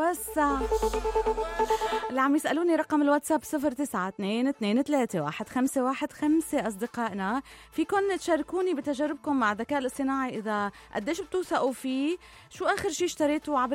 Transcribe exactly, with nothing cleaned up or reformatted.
توسع. اللي عم يسألوني رقم الواتساب صفر تسعة اثنين اثنين ثلاثة واحد خمسة واحد خمسة. أصدقائنا فيكن تشاركوني بتجاربكم مع الذكاء الاصطناعي، إذا قديش بتوثقوا فيه، شو آخر شي اشتريتوا عبر